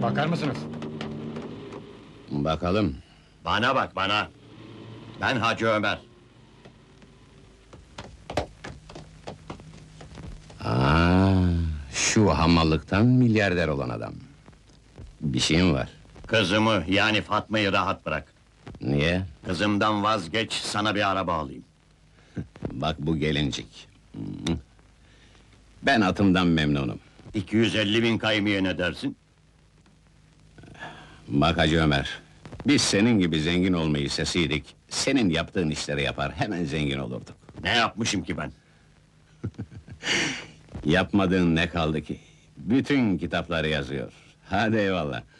Bakar mısınız? Bakalım. Bana bak, bana! Ben Hacı Ömer. Şu hamallıktan milyarder olan adam. Bir şeyin var. Kızımı, yani Fatma'yı rahat bırak. Niye? Kızımdan vazgeç, sana bir araba alayım. Bak bu gelincik. Hı. Ben atımdan memnunum. 250.000 kaymaya ne dersin? Bak Hacı Ömer, biz senin gibi zengin olmayı sesiydik, senin yaptığın işleri yapar, hemen zengin olurduk. Ne yapmışım ki ben? Yapmadığın ne kaldı ki? Bütün kitapları yazıyor. Hadi eyvallah.